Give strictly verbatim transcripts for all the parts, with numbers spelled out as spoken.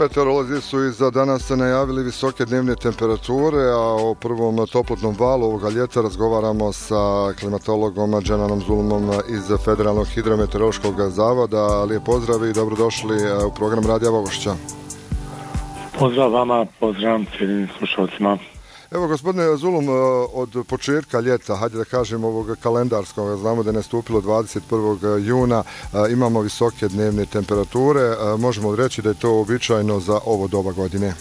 Meteorolozi su i za danas najavili visoke dnevne temperature, a o prvom toplotnom valu ovoga ljeta razgovaramo sa klimatologom Dženanom Zulumom iz Federalnog hidrometeorološkog zavoda. Lijep pozdrav i dobrodošli u program Radija Vogošća. Pozdrav vama, pozdrav cijenim slušalcima. Evo, gospodine Zulum, od početka ljeta, hajde da kažem ovog kalendarskog, znamo da je nastupilo dvadeset prvog juna, imamo visoke dnevne temperature, možemo reći da je to uobičajeno za ovo doba godine?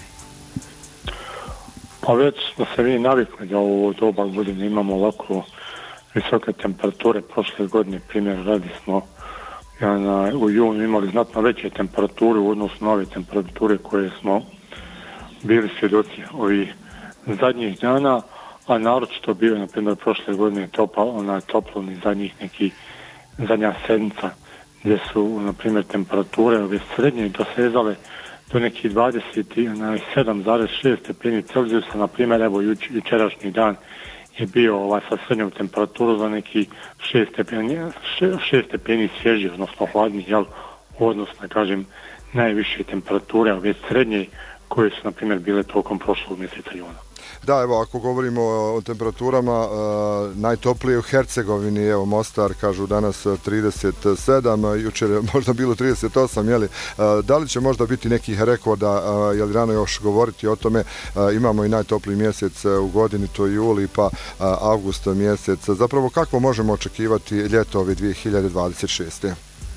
Pa već smo se mi navikli da ovo doba godine imamo ovako visoke temperature. Prošle godine, primjer radi smo ja, u junu imali znatno veće temperature u odnosu na ove temperature koje smo bili svjedoci ovih zadnjih dana, a naročito bio je, na primjer, prošle godine topla, onaj toplovni zadnjih neki zadnja sedmica, gdje su, na primjer, temperature ove srednje dosezale do nekih dvadeset sedam zarez šest stepeni Celzijusa. Na primjer, evo juč, jučerašnji dan je bio ovaj, sa srednjom temperaturu za neki šest stepeni, šest stepeni svježi, odnosno hladnih, jel, odnosno, kažem, najviše temperature ove srednje koje su, na primjer, bile tokom prošlog mjeseca juna. Da, evo, ako govorimo o temperaturama, uh, najtoplije u Hercegovini, evo, Mostar, kažu danas trideset sedam, jučer je možda bilo trideset osam, jeli? Uh, da li će možda biti nekih rekorda, uh, je li rano još govoriti o tome? Uh, imamo i najtopliji mjesec u godini, to je juli, pa uh, avgust mjesec. Zapravo, kako možemo očekivati ljeto ove dvije hiljade dvadeset šeste.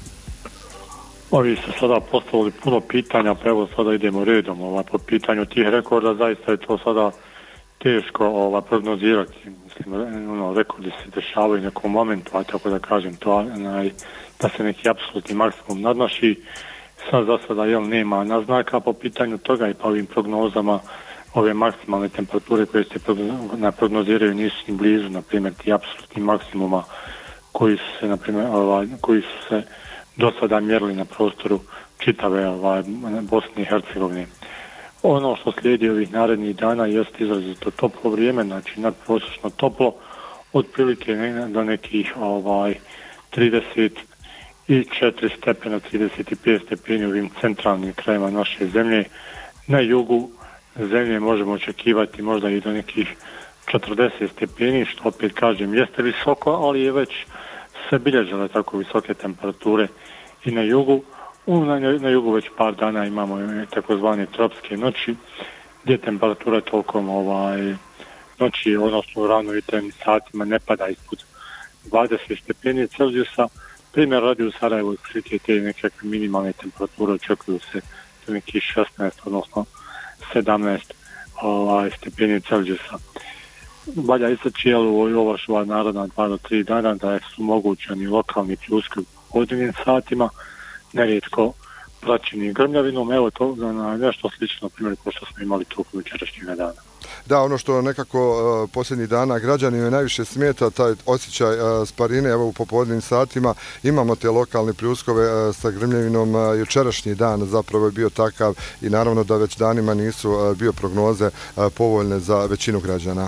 Ovi su sada postavili puno pitanja, pa evo sada idemo redom. Ovaj, po pitanju tih rekorda zaista je to sada teško ovaj, prognozirati. Mislim, ono, rekordi se dešavaju u nekom momentu, a tako da kažem to, onaj, da se neki apsolutni maksimum nadmaši. Sad za sada jel, nema naznaka po pitanju toga i pa ovim prognozama ove maksimalne temperature koje se prognoziraju nisu ni blizu, na primjer, ti apsolutni maksimuma koji su se, na primjer, ovaj, koji su se do sada mjerili na prostoru čitave ovaj, Bosne i Hercegovine. Ono što slijedi ovih narednih dana jeste izrazito toplo vrijeme, znači nadprosječno toplo, otprilike ne, do nekih ovaj, trideset četiri stepena, trideset pet stepeni u ovim centralnim krajima naše zemlje. Na jugu zemlje možemo očekivati možda i do nekih četrdeset stepeni, što opet kažem jeste visoko, ali je već se bilježile tako visoke temperature i na jugu. U, na, na jugu već par dana imamo takozvane tropske noći, gdje temperatura tokom ovaj, noći, odnosno rano jutarnjim satima ne pada ispod dvadeset stepeni Celzijusa. Primjer radi u Sarajevu, te nekakve minimalne temperature očekuju se do nekih šesnaest, odnosno sedamnaest ovaj, stepeni Celzijusa. Valja istaći jel, u ova šova narodna dva do tri dana da su mogućani lokalni pljuski u pojedinim satima, nerijetko praćeni grmljavinom. Evo to na nešto slično, primjer, ko što smo imali tokom jučerašnjeg dana. Da, ono što nekako uh, posljednjih dana građanima najviše smeta, taj osjećaj uh, sparine, evo u popodnevnim satima imamo te lokalne pljuskove uh, sa grmljavinom. Uh, jučerašnji dan zapravo je bio takav i naravno da već danima nisu uh, bio prognoze uh, povoljne za većinu građana.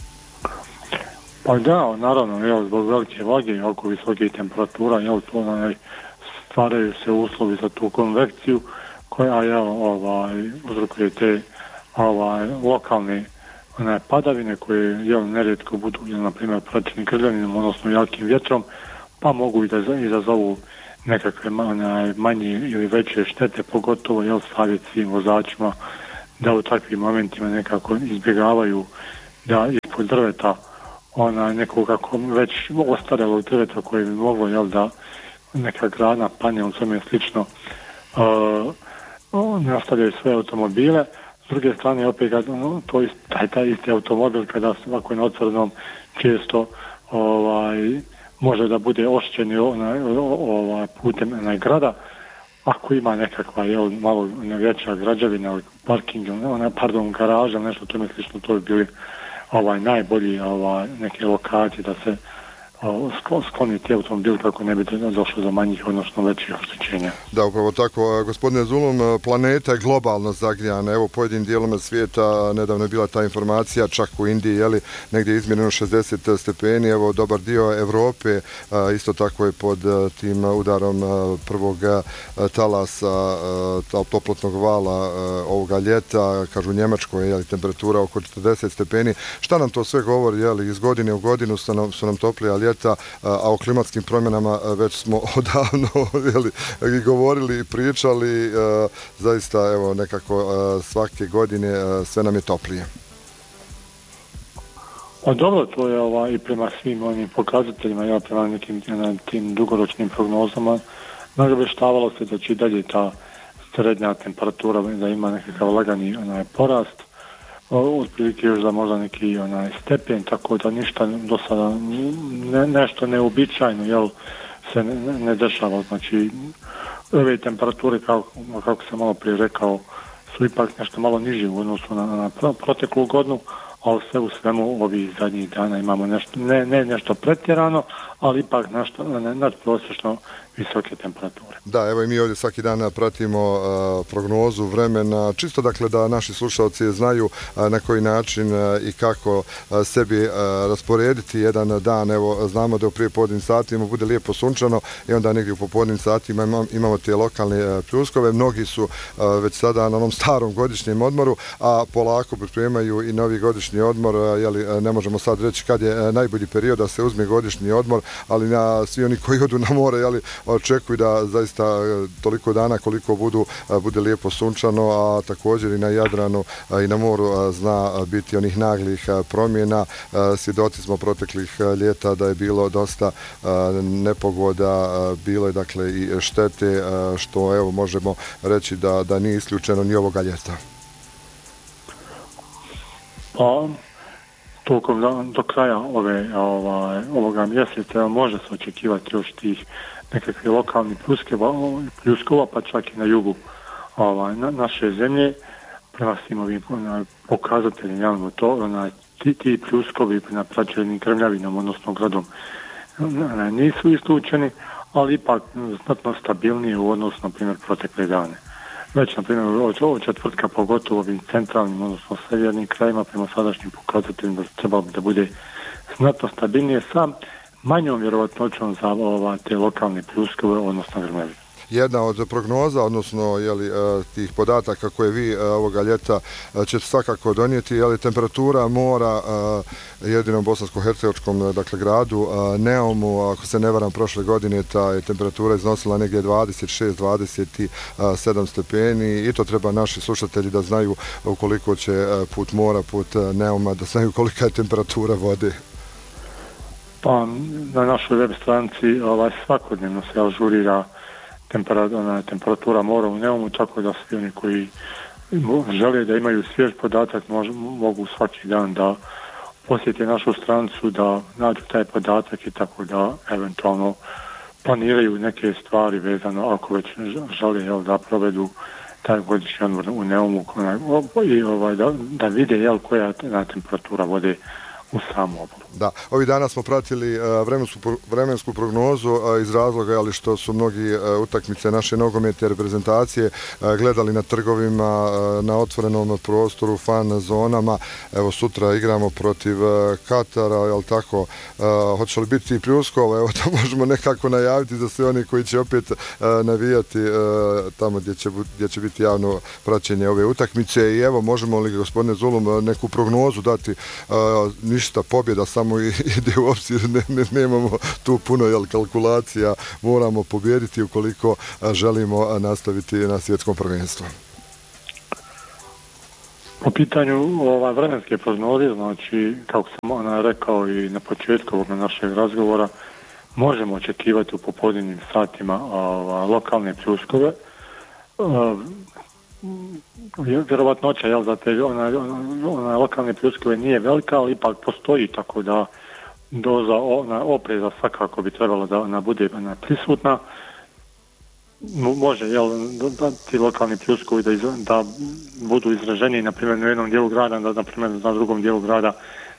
Pa da, naravno, jel, zbog velike vage i oko visokih temperatura, jel, to onaj, stvaraju se uslovi za tu konvekciju koja jel, ovaj, uzrokuje te ovaj, lokalne onaj, padavine koje jel, nerijetko budu, jel, na primjer, praćeni grmljavinom, odnosno jakim vjetrom, pa mogu i da izazovu nekakve onaj, manje ili veće štete, pogotovo jel, savjet svim vozačima da u takvim momentima nekako izbjegavaju da ispod drveta ona nekog kako već ostarelog drveta koje bi moglo, jel, da neka grana padne u tome slično, uh, ne ostavljaju svoje automobile. S druge strane, opet, no, to ist, taj, taj isti automobil kada se ovako na otvorenom često ovaj, može da bude ošćen onaj, ovaj, putem onaj grada, ako ima nekakva jel, malo veća građevina, parking, ona, pardon, garaža, nešto tome slično, to bi bili ovaj najbolji ovaj neke lokacije da se skloniti automobil kako ne bi došlo do manjih, odnosno većih oštećenja. Da, upravo tako. Gospodine Zulum, planeta je globalno zagrijana. Evo, pojedinim dijelima svijeta, nedavno je bila ta informacija, čak u Indiji, jeli, negdje je izmjereno šezdeset stepeni. Evo, dobar dio Europe isto tako je pod tim udarom prvog talasa toplotnog vala ovoga ljeta. Kažu u Njemačkoj je temperatura oko četrdeset stepeni. Šta nam to sve govori? Jeli, iz godine u godinu su nam, su nam toplija ljeta, a o klimatskim promjenama već smo odavno jeli, i govorili i pričali. Zaista, evo, nekako svake godine sve nam je toplije. Pa dobro, to je ovaj, i prema svim onim pokazateljima, ja prema nekim tim dugoročnim prognozama, nagovještavalo se da će i dalje ta srednja temperatura da ima nekakav lagani onaj porast, otprilike još za možda neki onaj stepen, tako da ništa do sada ne, nešto neobičajno jel, se ne, ne dešava. Znači, ove temperature, kako, kako sam malo prije rekao, su ipak nešto malo niže u odnosu na, na proteklu godinu, ali sve u svemu ovih zadnjih dana imamo nešto, ne, ne nešto pretjerano, ali ipak nešto nadprosječno visoke temperature. Da, evo i mi ovdje svaki dan pratimo uh, prognozu vremena, čisto dakle da naši slušalci znaju uh, na koji način uh, i kako uh, sebi uh, rasporediti jedan dan. Evo, znamo da u prijepodnim satima bude lijepo sunčano i onda negdje u popodnim satima imam, imamo te lokalne uh, pljuskove. Mnogi su uh, već sada na onom starom godišnjem odmoru, a polako pripremaju i novi godišnji odmor. Uh, jeli, uh, ne možemo sad reći kad je uh, najbolji period da se uzme godišnji odmor, ali na svi oni koji odu na more, jeli, očekuju da zaista toliko dana koliko budu, bude lijepo sunčano, a također i na Jadranu i na moru zna biti onih naglih promjena. Svjedoci smo proteklih ljeta da je bilo dosta nepogoda, bilo je dakle i štete, što evo možemo reći da, da nije isključeno ni ovoga ljeta. Pa, tokom do, do kraja ove, ovaj, ovoga mjeseca može se očekivati još tih nekakve lokalni pljuskova, pa čak i na jugu ovaj, na, naše zemlje. Prema svim ovim pokazateljima javno to, onaj, ti, ti pljuskovi na praćenim krvljavinom, odnosno gradom, onaj, nisu isključeni, ali ipak znatno stabilnije u odnosu na primjer protekle dane. Već, na primjer, od četvrtka pogotovo ovim centralnim, odnosno sjevernim krajima, prema sadašnjim pokazateljima da trebalo da bude znatno stabilnije sam manjom vjerovatnoćom za ova, te lokalne pljuskove, odnosno grmljavine. Jedna od prognoza, odnosno jeli, tih podataka koje vi ovoga ljeta ćete svakako donijeti, jeli, temperatura mora jedinom bosansko-hercegovačkom dakle, gradu Neumu, ako se ne varam, prošle godine ta je temperatura iznosila negdje dvadeset šest do dvadeset sedam stepeni i to treba naši slušatelji da znaju ukoliko će put mora, put Neuma, da znaju kolika je temperatura vode. Pa na našoj web stranici ovaj, svakodnevno se ažurira temperatura, temperatura mora u Neumu, tako da svi oni koji žele da imaju svjež podatak mož, mogu svaki dan da posjete našu stranicu, da nađu taj podatak i tako da eventualno planiraju neke stvari vezano ako već žele jel, da provedu taj godišnji odmor u Neumu i ovaj, da, da vide jel, koja je temperatura vode u samom oboru. Da, ovih dana smo pratili uh, vremensku, vremensku prognozu uh, iz razloga ali što su mnogi uh, utakmice naše nogometne reprezentacije uh, gledali na trgovima, uh, na otvorenom prostoru, fan zonama. Evo sutra igramo protiv uh, Katara, jel tako? Uh, hoće li biti pljuskova? Evo to možemo nekako najaviti za sve oni koji će opet uh, navijati uh, tamo gdje će, gdje će biti javno praćenje ove utakmice. I evo možemo li, gospodine Zulum, neku prognozu dati? Uh, ništa, pobjeda samo ide u obzir, ne, ne, nemamo tu puno jel, kalkulacija, moramo pobijediti ukoliko želimo nastaviti na svjetskom prvenstvu. Po pitanju ova, vremenske prognoze, znači, kako sam ona rekao i na početku ovog našeg razgovora, možemo očekivati u popodnevnim satima ova, lokalne pljuskove. Vjerovatnoća jel, za te ona, ona, lokalne pljuskove nije velika, ali ipak postoji, tako da doza ona, opreza svakako bi trebala da ona bude ona, prisutna. Može jel, da ti lokalni pljuskovi da, iz, da budu izraženiji, na primjer, na jednom dijelu grada, da na primjer na drugom dijelu grada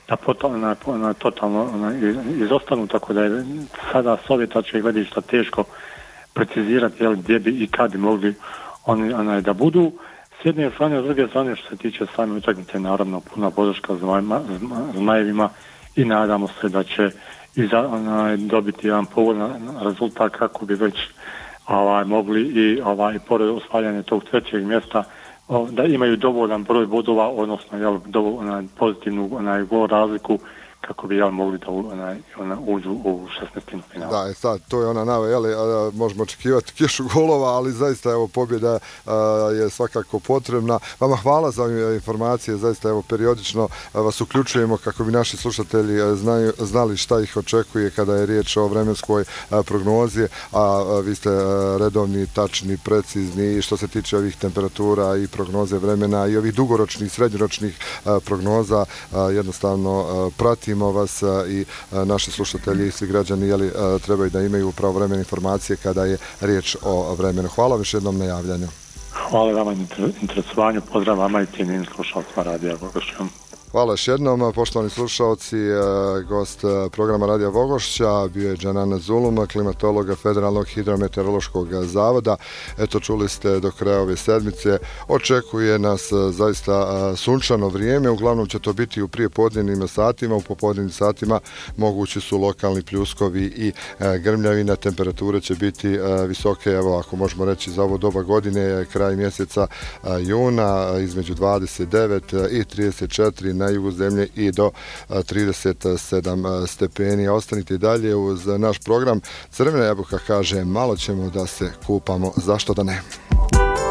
da potom, na, na, totalno na, izostanu, tako da je sada s ove tačke gledišta teško precizirati jel, gdje bi i kad bi mogli oni onaj, da budu. S jedne strane, s druge strane, što se tiče same utakmice, naravno puna podrška Zmajevima i nadamo se da će i za, onaj, dobiti jedan povoljan rezultat kako bi već ovaj, mogli i ovaj, pored osvajanja tog trećeg mjesta o, da imaju dovoljan broj bodova, odnosno jel, dovolj, onaj, pozitivnu onaj, gol razliku kako bi jel, mogli da onaj, ona, uđu u šesnaestinu finala. Da, sad, to je ona nava, jeli, možemo očekivati kišu golova, ali zaista evo pobjeda a, je svakako potrebna. Vama hvala za informacije, zaista evo periodično vas uključujemo kako bi naši slušatelji znaju, znali šta ih očekuje kada je riječ o vremenskoj a, prognozi, a, a vi ste a, redovni, tačni, precizni i što se tiče ovih temperatura i prognoze vremena i ovih dugoročnih, srednjoročnih a, prognoza, a, jednostavno a, prati vas i naši slušatelji i svi građani jeli, trebaju da imaju pravovremene informacije kada je riječ o vremenu. Hvala još jednom na javljanju. Hvala vama na interesovanju, pozdrav vama i cijenim slušalcima Radija Vogošća. Hvala još jednom, poštovani slušalci, gost programa Radija Vogošća bio je Džanan Zulum, klimatologa Federalnog hidrometeorološkog zavoda. Eto, čuli ste do kraja ove sedmice, očekuje nas zaista sunčano vrijeme, uglavnom će to biti u prijepodnevnim satima, u popodnevnim satima mogući su lokalni pljuskovi i grmljavina, temperature će biti visoke, evo ako možemo reći za ovo doba godine, kraj mjeseca juna, između dvadeset devet i trideset četiri na jugu zemlje i do trideset sedam stepeni. Ostanite i dalje uz naš program. Crvena jabuka kaže, malo ćemo da se kupamo, zašto da ne?